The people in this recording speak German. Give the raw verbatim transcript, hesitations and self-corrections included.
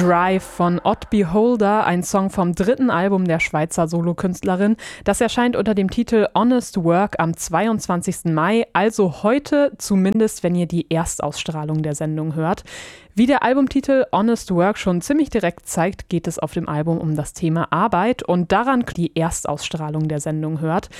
Drive von Odd Beholder, ein Song vom dritten Album der Schweizer Solokünstlerin. Das erscheint unter dem Titel Honest Work am zweiundzwanzigsten Mai, also heute, zumindest wenn ihr die Erstausstrahlung der Sendung hört. Wie der Albumtitel Honest Work schon ziemlich direkt zeigt, geht es auf dem Album um das Thema Arbeit und daran die Erstausstrahlung der Sendung hört.